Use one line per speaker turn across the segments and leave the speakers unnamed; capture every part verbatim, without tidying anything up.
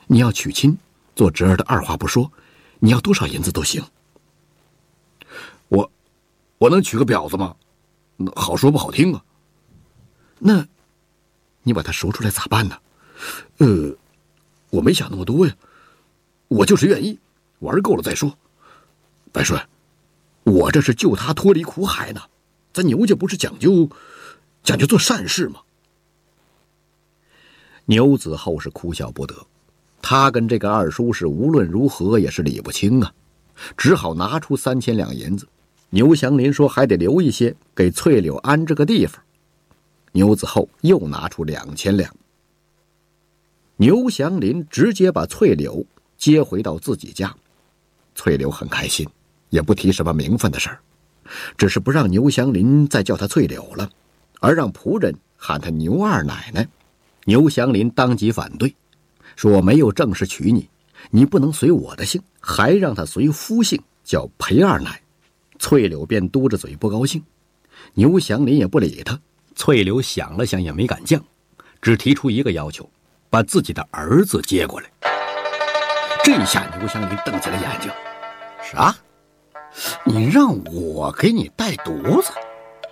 你要娶亲，做侄儿的二话不说，你要多少银子都行。我，我能娶个婊子吗？好说不好听啊。那，你把它说出来咋办呢？呃，我没想那么多呀，我就是愿意，玩够了再说。白顺，我这是救他脱离苦海呢，咱牛家不是讲究讲究做善事吗？牛子厚是哭笑不得，他跟这个二叔是无论如何也是理不清啊，只好拿出三千两银子。牛祥林说还得留一些给翠柳安置个地方，牛子厚又拿出两千两。牛祥林直接把翠柳接回到自己家，翠柳很开心，也不提什么名分的事儿，只是不让牛祥林再叫他翠柳了，而让仆人喊他牛二奶奶。牛祥林当即反对，说我没有正式娶你，你不能随我的姓，还让他随夫姓，叫裴二奶。翠柳便嘟着嘴不高兴，牛祥林也不理他。翠柳想了想也没敢犟，只提出一个要求，把自己的儿子接过来。这下牛祥林瞪起了眼睛，啥？你让我给你带犊子？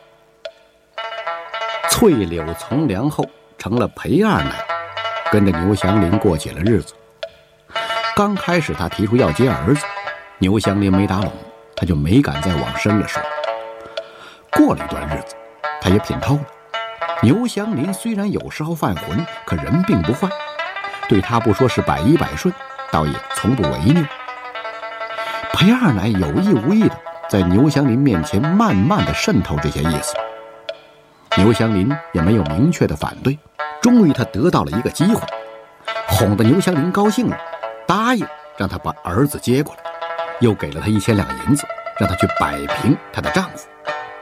翠柳从良后成了裴二奶，跟着牛祥林过起了日子。刚开始他提出要接儿子，牛祥林没打拢，他就没敢再往深了说。过了一段日子，他也品透了。牛祥林虽然有时候犯浑，可人并不坏，对他不说是百依百顺，倒也从不违拗。裴二奶有意无意的在牛祥林面前慢慢的渗透这些意思，牛祥林也没有明确的反对。终于他得到了一个机会，哄得牛祥林高兴了，答应让他把儿子接过来，又给了他一千两银子，让他去摆平他的丈夫。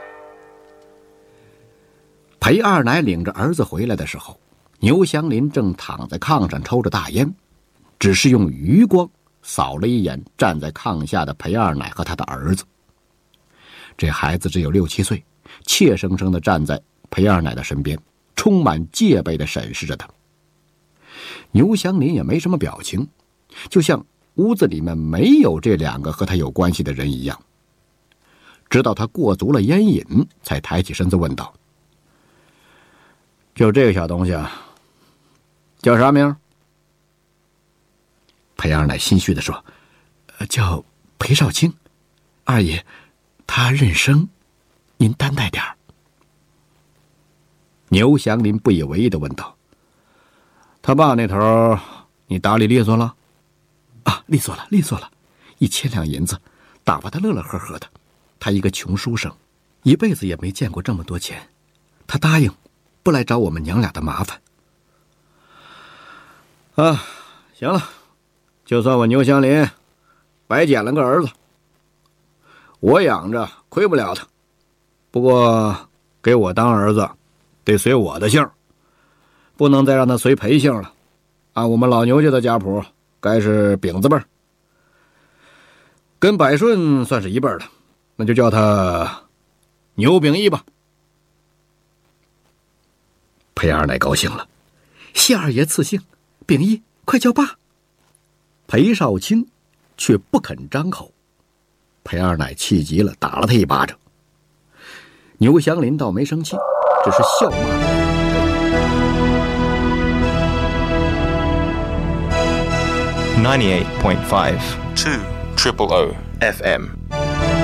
裴二奶领着儿子回来的时候，牛祥林正躺在炕上抽着大烟，只是用余光扫了一眼站在炕下的裴二奶和他的儿子。这孩子只有六七岁，怯生生地站在裴二奶的身边，充满戒备地审视着他。牛祥林也没什么表情，就像屋子里面没有这两个和他有关系的人一样。直到他过足了烟瘾，才抬起身子问道：就这个小东西啊，叫啥名？裴二奶心虚地说：叫裴少卿，二爷他认生，您担待点儿。牛祥林不以为意地问道：他爸那头你打理利索了？啊，利索了利索了，一千两银子打发他乐乐呵呵的。他一个穷书生，一辈子也没见过这么多钱，他答应不来找我们娘俩的麻烦。啊，行了，就算我牛祥林白捡了个儿子，我养着亏不了他，不过给我当儿子得随我的姓，不能再让他随裴姓了。按我们老牛家的家谱，该是丙字辈，跟百顺算是一辈的，那就叫他牛秉义吧。裴二奶高兴了，谢二爷赐姓，秉义快叫爸。裴少卿却不肯张口，裴二奶气急了，打了他一巴掌。牛祥林倒没生气，只是笑骂他。
ninety-eight point five two Triple O F M